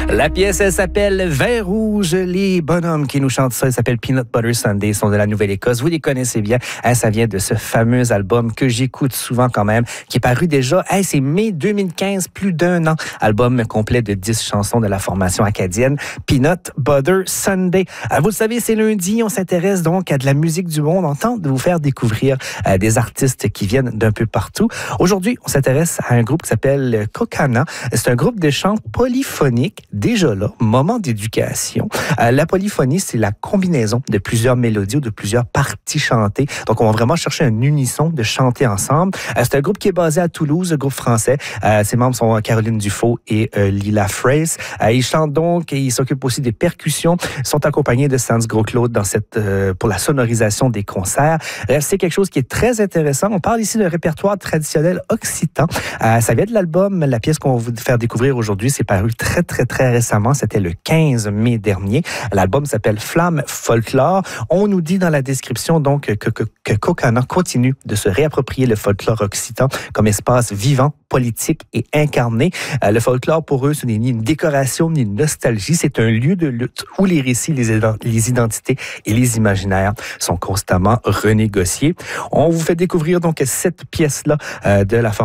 La pièce, elle s'appelle Vin rouge. Les bonhommes qui nous chantent ça, ils s'appellent Peanut Butter Sunday, ils sont de la Nouvelle-Écosse. Vous les connaissez bien. Ça vient de ce fameux album que j'écoute souvent quand même, qui est paru déjà, c'est mai 2015, plus d'1 an. Album complet de 10 chansons de la formation acadienne Peanut Butter Sunday. Vous le savez, c'est lundi, on s'intéresse donc à de la musique du monde. On tente de vous faire découvrir des artistes qui viennent d'un peu partout. Aujourd'hui, on s'intéresse à un groupe qui s'appelle Kokana. C'est un groupe de chant polyphonique. Déjà là, moment d'éducation. La polyphonie, c'est la combinaison de plusieurs mélodies ou de plusieurs parties chantées. Donc, on va vraiment chercher un unisson de chanter ensemble. C'est un groupe qui est basé à Toulouse, un groupe français. Ses membres sont Caroline Dufault et Lila Fraisse. Ils chantent donc et ils s'occupent aussi des percussions. Ils sont accompagnés de Sans Gros-Claude dans pour la sonorisation des concerts. C'est quelque chose qui est très intéressant. On parle ici d'un répertoire traditionnel occitan. Ça vient de l'album. La pièce qu'on va vous faire découvrir aujourd'hui, c'est paru très, très, très récemment. C'était le 15 mai dernier. L'album s'appelle Flamme Folklore. On nous dit dans la description donc que Kokana continue de se réapproprier le folklore occitan comme espace vivant, politique et incarné. Le folklore, pour eux, ce n'est ni une décoration ni une nostalgie. C'est un lieu de lutte où les récits, les identités et les imaginaires sont constamment renégociés. On vous fait découvrir donc cette pièce-là de la